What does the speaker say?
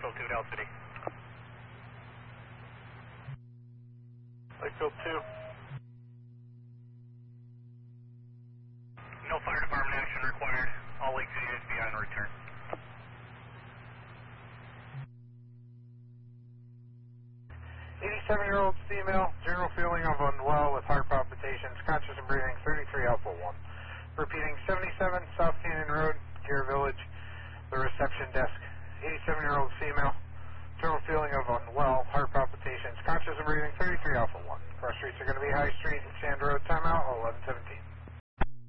Lakeville 2, Del City. Lakeville 2. No fire department action required. All Lakeville units be on return. Year-old female, general feeling of unwell with heart palpitations, conscious and breathing, 33 Alpha 1. Repeating, 77 South Canyon Road, Gear Village, the reception desk. 87-year-old female, general feeling of unwell, heart palpitations, conscious and breathing, 33 Alpha 1. Cross streets are going to be High Street and Sand Road, timeout, 11:17.